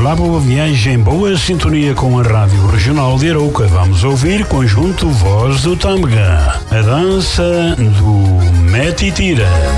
Olá, boa viagem, boa sintonia com a Rádio Regional de Arouca. Vamos ouvir conjunto Voz do Tâmega, a dança do Mete e Tira.